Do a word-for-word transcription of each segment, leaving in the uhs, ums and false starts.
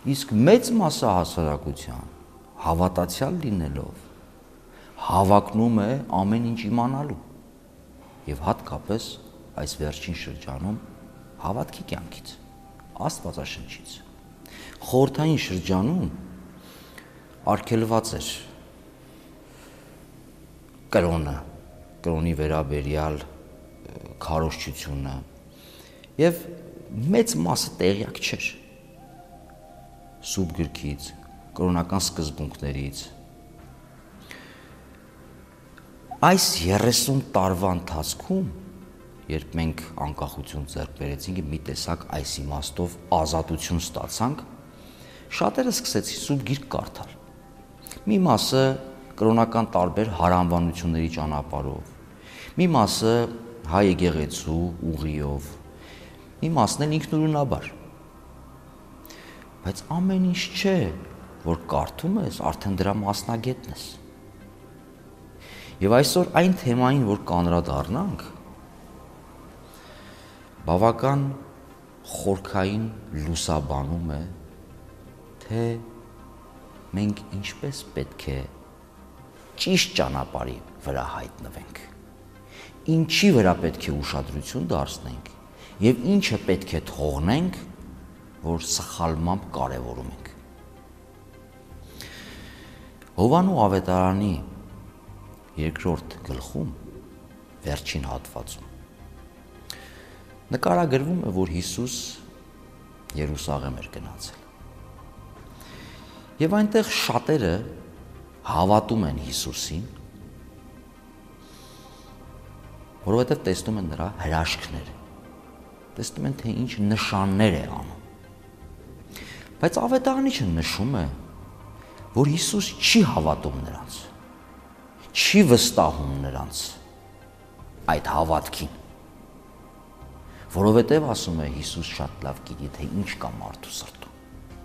Իսկ մեծ մասը հասարակության հավատացյալ լինելով հավակնում է ամեն ինչ իմանալու եւ հատկապես այս վերջին շրջանում հավատքի կյանքից, Աստվածաշնչից։ Խորհրդային շրջանում արգելված էր կրոնը, կրոնի վերաբերյալ քարոզչությունը եւ մեծ մասը տեղյակ չէր Սուրբ գրքից, կրոնական սկզբունքներից։ Այս երեսուն տարվա ընթացքում, երբ մենք անկախություն ձեռք բերեցինք, մի տեսակ այս իմաստով ազատություն ստացանք, շատերը սկսեցին Սուրբ գիրք կարդալ։ Մի մասը կրոնական տարբեր հարանվանությունների ճանապարհով, մի մասը հայ եկեղեցու ուղիով, մի մասն էլ ինքնուրույնաբար։ Բայց ամեն ինչ չէ, որ կարդում ես, արդեն դրա մասնագետն ես։ Եվ այսօր այն թեմային, որ կանրադառնանք, բավական խորքային լուսաբանում է, թե մենք ինչպես պետք է ճիշտ ճանապարհի վրա հայտնվենք, ինչի վրա պետք է ուշադրություն դարձնենք եւ ինչը պետք է թողնենք, որ սխալմամբ կարևորում ենք։ Հովանու ավետարանի երկրորդ գլխում, վերջին հատվածում, նկարագրվում է, որ Հիսուս Երուսաղեմ էր գնացել։ Եվ այնտեղ շատերը հավատում են Հիսուսին, որովհետև տեսնում են նրա հրաշքները, տեսնում են, թե ինչ նշաններ է անում։ Բայց ավետարանիչը նշում է, որ Հիսուս չի հավատում նրանց, չի վստահում նրանց այդ հավատքին, որովհետև ասում է Հիսուս շատ լավ գիտի, թե ինչ կա մարդու սրտում։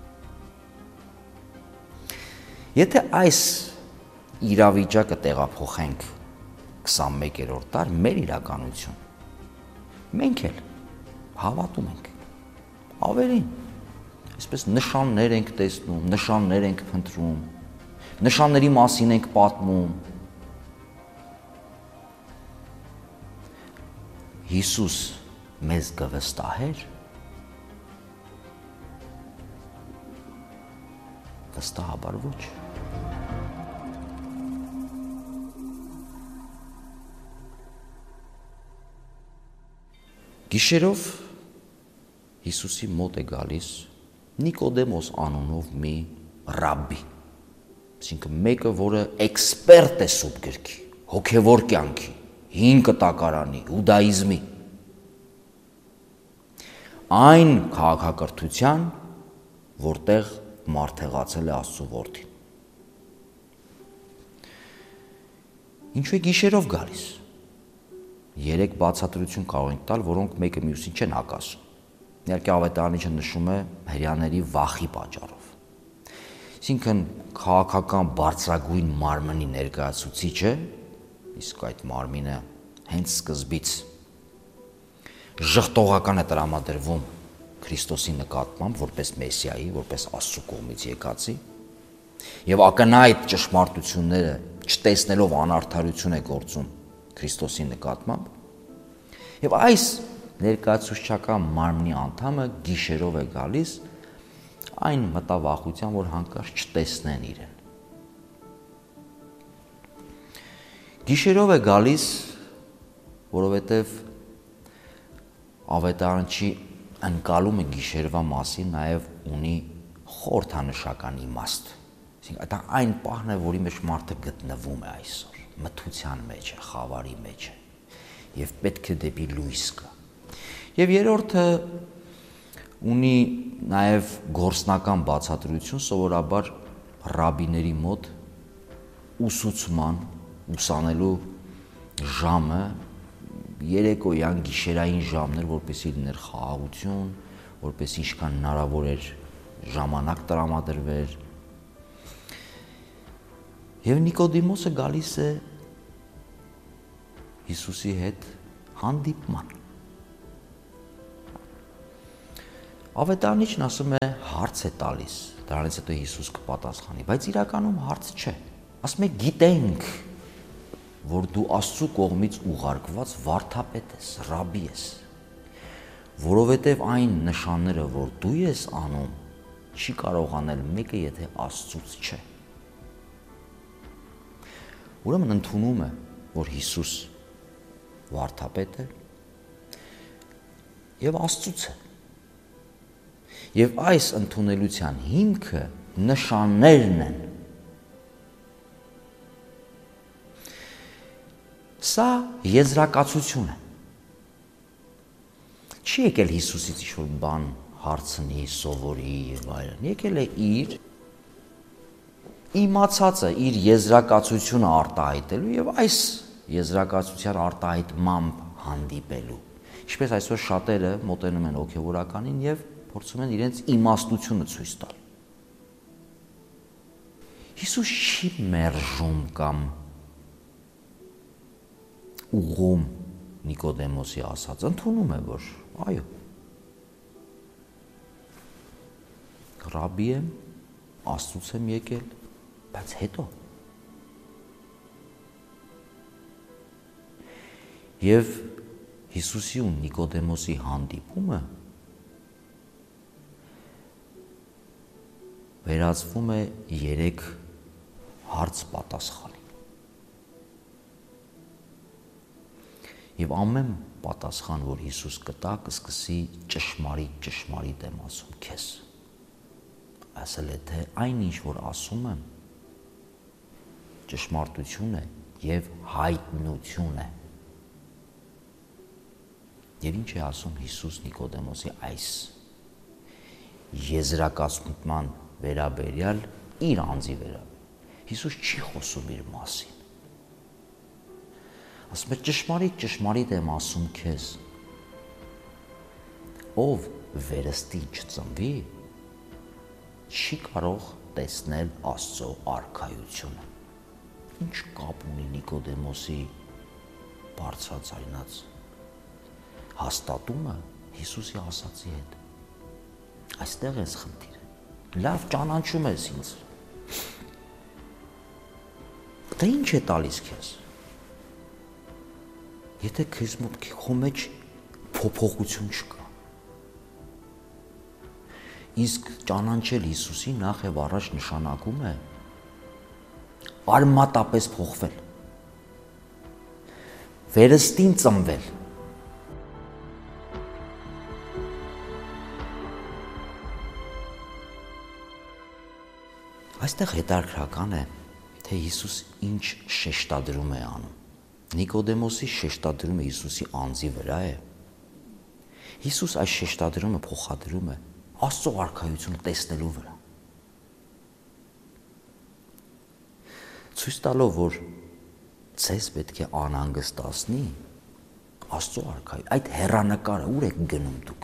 Եթե այս իրավիճակը տեղափոխենք քսանմեկերորդ դար, մեր իրականություն, մենք էլ հավատում ենք, ավելին, այսպես նշաններ ենք տեսնում, նշաններ ենք փնտրում, նշանների մասին ենք պատմում։ Հիսուս մեզ կվստահեր, վստահաբար ոչ։ Գիշերով Հիսուսի մոտ է գալիս Նիկոդեմոս անունով մի ռաբբի, այսինքն մեկը, որը էքսպերտ է Սուրբ գրքի, հոգևոր կյանքի, հին կտակարանի, հուդայիզմի, այն քաղաքակրթության, որտեղ մարդեղացել է Աստծո որդին։ Ինչու է գիշերով գալիս։ Երեք բացատրություն կարող ենք տալ, որոնք մեկը մյուսին չեն հակասում։ Իհարկե ավետարանիչը նշում է հրեաների վախի պատճառով։ Այսինքն քաղաքական բարձրագույն մարմնի ներկայացուցիչը, իսկ այդ մարմինը հենց սկզբից ժխտողական է տրամադրվում Քրիստոսի նկատմամբ, որպես Մեսիայի, որպես Աստծո կողմից եկածի, եւ ակնհայտ ճշմարտությունները չտեսնելով անարդարություն է գործում Քրիստոսի նկատմամբ, եւ այս ներկայացուցչական մարմնի անդամը գիշերով է գալիս այն մտավախության, որ հանկարծ չտեսնեն իրեն։ Գիշերով է գալիս, որովհետև ավետարանչի ընկալումը գիշերվա մասին նաև ունի խորհրդանշական իմաստ։ Այսինքն դա այն պահն է, որի մեջ մարդը գտնվում է այսօր, մթության մեջ է, խավարի մեջ է, եւ պետք է դեպի լույս գա։ Եվ երրորդը ունի նաև գործնական բացատրություն, սովորաբար ռաբիների մոտ ուսուցման, ուսանելու ժամը երեկոյան գիշերային ժամներ, որպեսզի լիներ խաղաղություն, որպեսզի ինչքան հնարավոր էր ժամանակ տրամադրվեր։ Եվ Նիկոդիմոսը գալիս է Հիսուսի հետ հանդիպման։ Ավետարանիչն ասում է հարց է տալիս, դրանից հետո Հիսուս կպատասխանի, բայց իրականում հարց չէ։ Ասում է գիտենք, որ դու Աստծու կողմից ուղարկված վարդապետ ես, ռաբի ես, որովհետև այն նշանները, որ դու ես անում, չի կարող անել մեկը, եթե Աստծուց չէ։ Ուրեմն ընդունում է, որ Հիսուս վարդապետ է եւ Աստծուց է։ Եվ այս ընդունելության հիմքը նշաններն են։ Սա եզրակացություն է։ Չի եկել Հիսուսից ինչ-որ բան հարցնի, սովորի եւ այլն։ Եկել է իր իմացածը, իր եզրակացությունը արտահայտելու եւ այս եզրակացության արտահայտմամբ հանդիպելու։ Ինչպես այսօր շատերը մոտենում են հոգեվորականին եւ փորձում են իրենց իմաստությունը ցույց տալ։ Հիսուս չի մերժում կամ ուղղում Նիկոդեմոսի ասած, ընդունում է, որ այո, ռաբի եմ, Աստծուց եմ եկել, բայց հետո։ Եվ Հիսուսի ու Նիկոդեմոսի հանդիպումը վերածվում է երեք հարց պատասխանի։ Եվ ամեն պատասխան, որ Հիսուս կտա, կսկսի ճշմարիտ, ճշմարիտ եմ ասում քեզ։ Ասել է, թե այն ինչ որ ասում եմ, ճշմարտություն է եւ հայտնություն է։ Եվ ինչ է ասում Հիսուս Նիկոդեմոսի այս եզրակացման վերաբերյալ իր անձի վերաբերյալ։ Հիսուս չի խոսում իր մասին։ Ասում է ճշմարիտ, ճշմարիտ եմ ասում քեզ, ով վերստին չծնվի, չի կարող տեսնել Աստծո արքայությունը։ Ինչ կապ ունի Նիկոդեմոսի բարձրաձայնած հաստատումը Հիսուսի ասածի հետ։ Այստեղ ես խնդիրը։ Լավ ճանաչում ես ինձ։ Դա ինչ է տալիս քեզ։ Եթե քեզ մոտ քո մեջ փոփոխություն չկա։ Իսկ ճանաչել Հիսուսի նախ եւ առաջ նշանակում է արմատապես փոխվել։ Վերստին ծնվել։ Այստեղ հետաքրքրական է, թե Հիսուս ինչ շեշտադրում է անում։ Նիկոդեմոսի շեշտադրումը Հիսուսի անձի վրա է։ Հիսուս այս շեշտադրումը փոխադրում է Աստծո արքայությունը տեսնելու վրա։ Ցույց տալով, որ ցես պետք է անհանգստացնի Աստծո արքայ, այդ հեռանկարը ուր եք գնում դուք։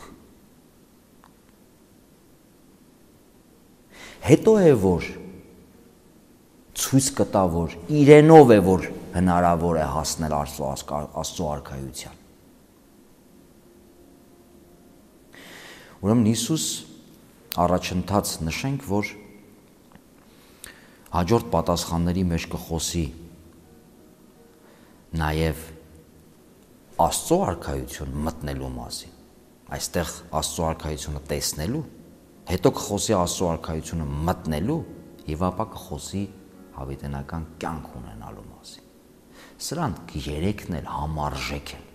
Հետո է որ ցույց կտա, որ իրենով է, որ հնարավոր է հասնել Աստծո արքայության։ Ուրեմն Հիսուս առաջընթաց նշենք, որ հաջորդ պատասխանների մեջ կխոսի նաև Աստծո արքայություն մտնելու մասին, այստեղ Աստծո արքայությունը տեսնելու, հետո կխոսի Աստծո արքայությունը մտնելու եւ ապա կխոսի հավիտենական կյանք ունենալու մասին։ Սրանք երեքն էլ համարժեք են։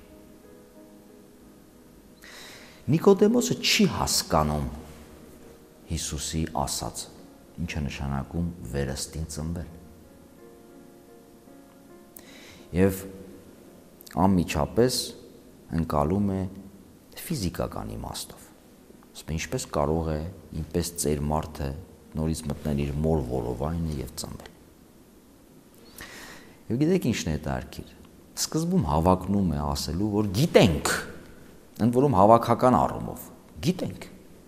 Նիկոդեմոսը չի հասկանում Հիսուսի ասածը, ինչը նշանակում վերստին ծնվել։ Եվ անմիջապես ընկալում է ֆիզիկական իմաստով։ Ասում ինչպես կարող է ինպես ծեր մարդը նորից մտնել իր մոր որովայնը եւ ծնվել։ Եվ գիտեք ինչն է հետաքրքիր։ Սկզբում հավակնում է ասելու, որ գիտենք, ընդ որում հավաքական առումով, գիտենք։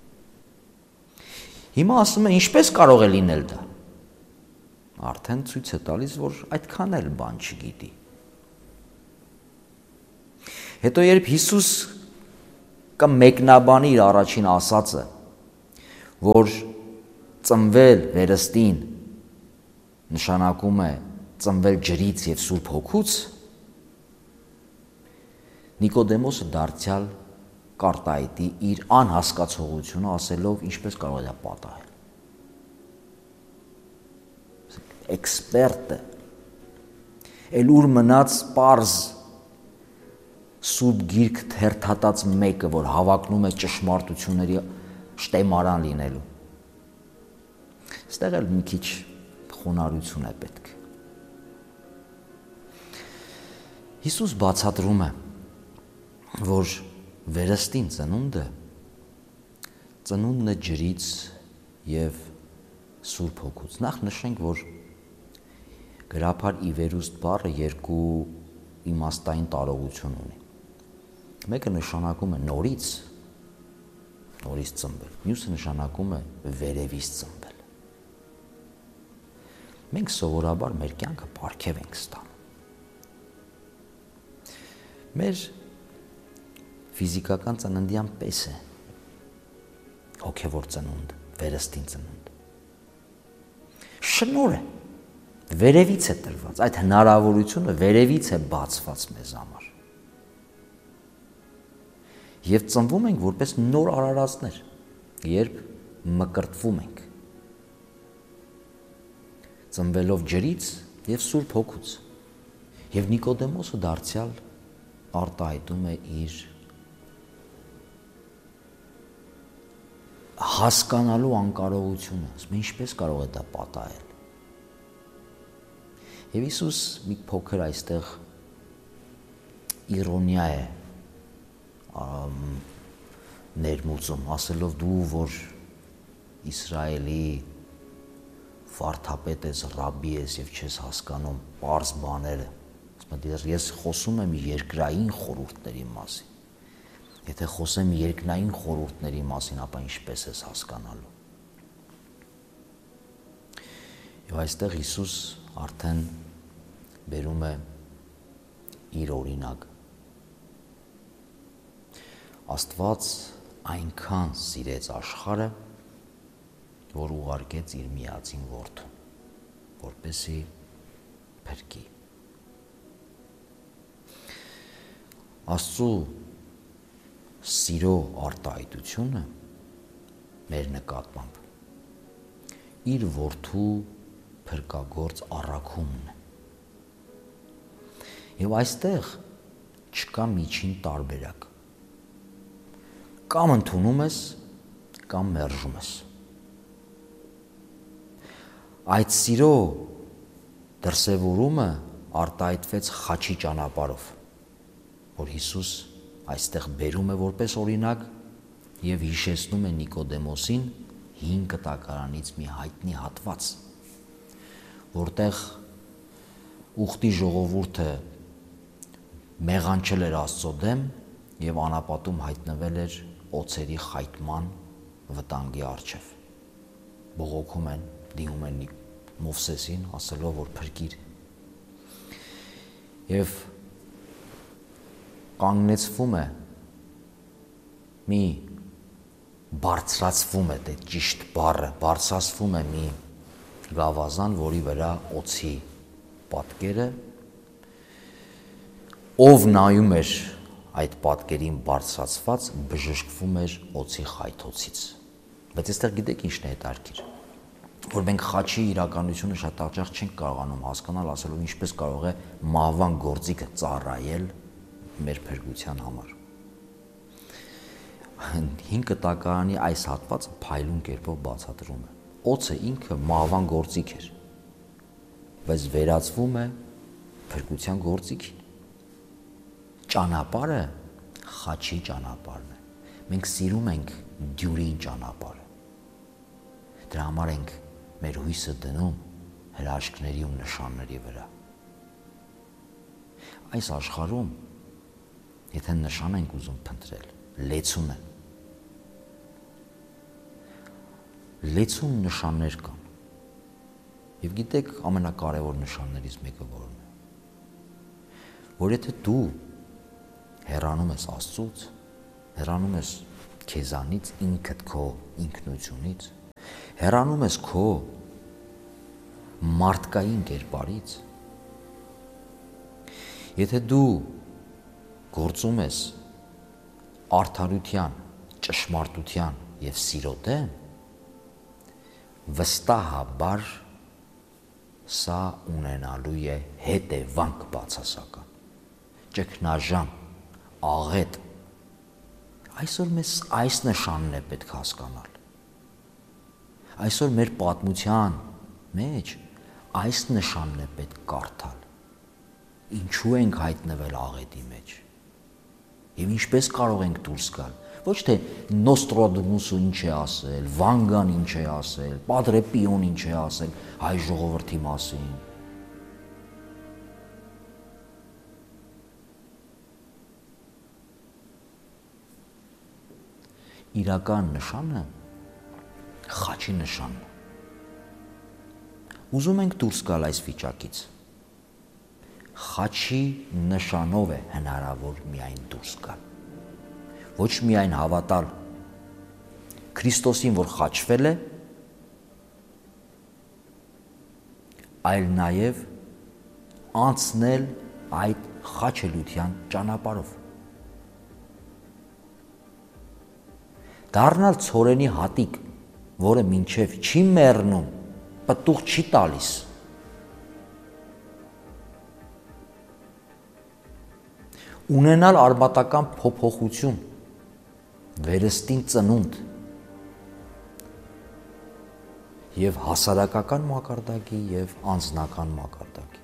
Հիմա ասում է ինչպես կարող է լինել դա։ Արդեն ցույց է տալիս, որ այդքան էլ բան չգիտի։ Հետո երբ Հիսուս կմեկնաբանի իր առաջին ասածը, որ ծնվել վերստին նշանակում է ծնվել ջրից եւ Սուրբ Հոգուց, Նիկոդեմոսը դարձյալ կարտայտի իր անհասկացողությունը ասելով ինչպես կարող է դա պատահել։ Էքսպերտը էլ ուր մնաց պարզ Սուրբ Գիրք թերթատած մեկը, որ հավակնում է ճշմարտությունների շտեմարան լինելու։ Այստեղ էլ մի քիչ խոնարհություն է պետք։ Հիսուս բացատրում է, որ վերստին ծնունդը ծնունդն է ջրից եւ Սուրբ Հոգուց։ Նախ նշենք, որ գրաբար ի վերուստ բառը երկու իմաստային տարողություն ունի։ Մեկը նշանակում է նորից, նորից ծնվել, մյուսը նշանակում է վերևից ծնվել։ Մենք սովորաբար մեր կյանքը պարգև ենք ստանում։ Մեր ֆիզիկական ծննդյան պես է հոգևոր ծնունդ, վերստին ծնունդ։ Շնորհ է, վերևից է տրված, այդ հնարավորությունը վերևից է բացված մեզ համար։ Եվ ծնվում ենք որպես նոր արարածներ, երբ մկրտվում ենք, ծնվելով ջրից եւ Սուրբ Հոգուց։ Եվ Նիկոդեմոսը դարձյալ արտահայտում է իր հասկանալու անկարողությունը, ասում է ինչպես կարող է դա պատահել։ Եվ Հիսուս մի փոքր այստեղ իրոնիա է ներմուծում, ասելով դու, որ Իսրայելի վարդապետ ես, ռաբբի ես եւ չես հասկանում պարզ բաները, ես խոսում եմ երկրային խորհուրդների մասին։ Եթե խոսեմ երկնային խորհուրդների մասին, ապա ինչպես ես հասկանալու։ Եվ այստեղ Հիսուս արդեն բերում է իր օրինակը։ Աստված այնքան սիրեց աշխարհը, որ ուղարկեց իր միածին որդուն, որպեսզի փրկի։ Աստծո սիրո արտահայտությունը մեր նկատմամբ իր որդու փրկագործ առաքումն է։ Եվ այստեղ չկա միջին տարբերակ։ Կամ ընդունում ես, կամ մերժում ես։ Այդ սիրո դրսևորումը արտահայտվեց խաչի ճանապարհով, որ Հիսուս այստեղ բերում է որպես օրինակ եւ հիշեցնում է Նիկոդեմոսին հին կտակարանից մի հայտնի հատված, որտեղ ուխտի ժողովուրդը մեղանչել էր Աստծո դեմ եւ անապատում հայտնվել էր օձերի խայտման վտանգի առջև։ Բողոքում են, դիմում են Մովսեսին, ասելով, որ փրկիր։ Եվ կանգնեցվում է մի բարձրացվում է, դե ճիշտ բառը, բարձրացվում է մի գավազան, որի վրա օձի պատկերը, ով նայում էր այդ պատկերին բարձրացված, բժշկվում էր օձի խայթոցից։ Բայց այստեղ գիտեք ինչն է հետաքրքիր, որ մենք խաչի իրականությունը շատ հաճախ չենք կարողանում հասկանալ, ասելով ինչպես կարող է մահվան գործիքը ծառայել մեր փրկության համար։ Հին կտակարանի այս հատվածը փայլուն կերպով բացատրում է։ Օձը ինքը մահվան գործիք էր, բայց վերածվում է փրկության գործիքին։ Ճանապարհը խաչի ճանապարհն է։ Մենք սիրում ենք դյուրին ճանապարհը։ Դրա համար ենք մեր հույսը դնում հրաշքների ու նշանների վրա։ Այս աշխարհում, եթե նշան ենք ուզում փնտրել, լեցուն է։ Լեցուն նշաններ կան։ Եվ գիտեք, ամենակարևոր նշաններից մեկը որն է։ Որ եթե դու հեռանում ես Աստծուց, հեռանում ես քեզանից, ինքդ քո ինքնությունից, հեռանում ես քո մարդկային կերպարից։ Եթե դու գործում ես արդարության, ճշմարտության եւ սիրո դեմ, վստահաբար սա ունենալու է հետևանք բացասական, ճգնաժամ, աղետ։ Այսօր մեզ այս նշանն է պետք հասկանալ։ Այսօր մեր պատմության մեջ այս նշանն է պետք կարդալ։ Ինչու ենք հայտնվել աղետի մեջ եւ ինչպես կարող ենք դուրս գալ։ Ոչ թե Նոստրադամուսը ինչ է ասել, Վանգան ինչ է ասել, Պատրե Պիոն ինչ է ասել հայ ժողովրդի մասին։ Իրական նշանը խաչի նշանն է։ Ուզում ենք դուրս գալ այս վիճակից։ Խաչի նշանով է հնարավոր միայն դուրս գալ։ Ոչ միայն հավատալ Քրիստոսին, որ խաչվել է, այլ նաև անցնել այդ խաչելության ճանապարհով։ Դառնալ ցորենի հատիկ, որը մինչև չի մեռնում, պտուղ չի տալիս։ Ունենալ արմատական փոփոխություն, վերստին ծնունդ եւ հասարակական մակարդակի եւ անձնական մակարդակի։